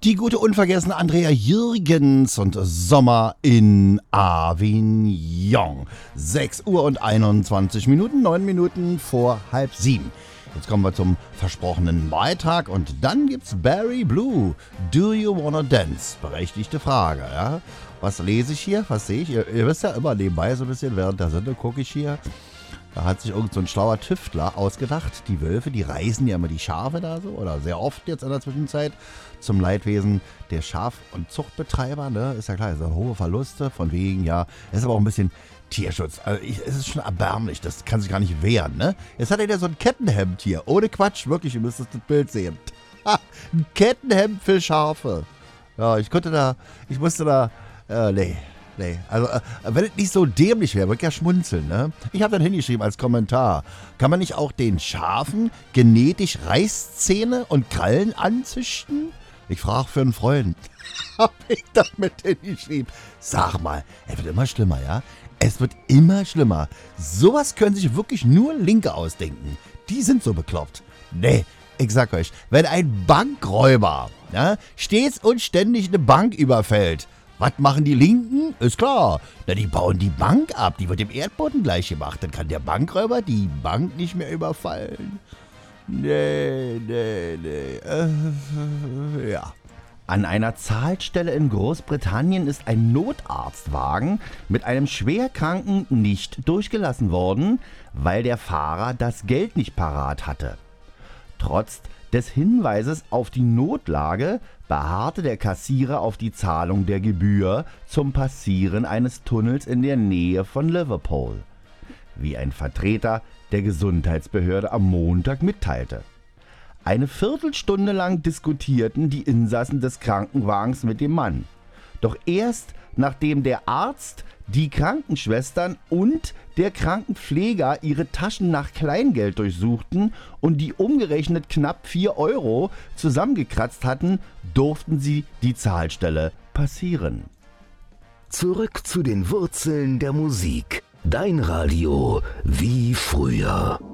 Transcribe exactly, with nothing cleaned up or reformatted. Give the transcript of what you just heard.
Die gute unvergessene Andrea Jürgens und Sommer in Avignon. sechs Uhr und einundzwanzig Minuten, neun Minuten vor halb sieben. Jetzt kommen wir zum versprochenen Beitrag und dann gibt's Barry Blue. Do you wanna dance? Berechtigte Frage, ja. Was lese ich hier? Was sehe ich? Ihr, ihr wisst ja immer nebenbei so ein bisschen, während der Sendung gucke ich hier. Da hat sich irgend so ein schlauer Tüftler ausgedacht, die Wölfe, die reißen ja immer die Schafe da so, oder sehr oft jetzt in der Zwischenzeit, zum Leidwesen der Schaf- und Zuchtbetreiber, ne, ist ja klar, es sind hohe Verluste, von wegen, ja, ist aber auch ein bisschen Tierschutz, also ich, es ist schon erbärmlich, das kann sich gar nicht wehren, ne. Jetzt hat er ja so ein Kettenhemd hier, ohne Quatsch, wirklich, ihr müsst das Bild sehen. Ha, ein Kettenhemd für Schafe. Ja, ich konnte da, ich musste da, äh, nee. Nee, also äh, wenn es nicht so dämlich wäre, würde ich ja schmunzeln, ne? Ich habe dann hingeschrieben als Kommentar, kann man nicht auch den Schafen genetisch Reißzähne und Krallen anzüchten? Ich frage für einen Freund. Hab ich damit hingeschrieben. Sag mal, es wird immer schlimmer, ja? Es wird immer schlimmer. Sowas können sich wirklich nur Linke ausdenken. Die sind so bekloppt. Nee, ich sag euch, wenn ein Bankräuber, ja, stets und ständig eine Bank überfällt, was machen die Linken? Ist klar. Na, die bauen die Bank ab. Die wird dem Erdboden gleich gemacht. Dann kann der Bankräuber die Bank nicht mehr überfallen. Nee, nee, nee. Äh, ja. An einer Zahlstelle in Großbritannien ist ein Notarztwagen mit einem Schwerkranken nicht durchgelassen worden, weil der Fahrer das Geld nicht parat hatte. Trotz des Hinweises auf die Notlage beharrte der Kassierer auf die Zahlung der Gebühr zum Passieren eines Tunnels in der Nähe von Liverpool, wie ein Vertreter der Gesundheitsbehörde am Montag mitteilte. Eine Viertelstunde lang diskutierten die Insassen des Krankenwagens mit dem Mann. Doch erst nachdem der Arzt, die Krankenschwestern und der Krankenpfleger ihre Taschen nach Kleingeld durchsuchten und die umgerechnet knapp vier Euro zusammengekratzt hatten, durften sie die Zahlstelle passieren. Zurück zu den Wurzeln der Musik. Dein Radio wie früher.